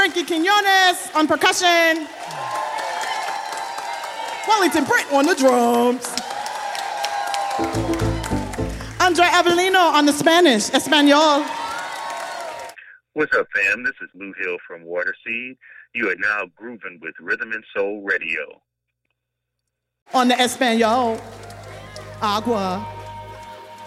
Frankie Quinones on percussion. Wellington Britt on the drums. Andre Avellino on the Spanish, Espanol. What's up, fam? This is Lou Hill from Waterseed. You are now grooving with Rhythm and Soul Radio. On the Espanol, Agua.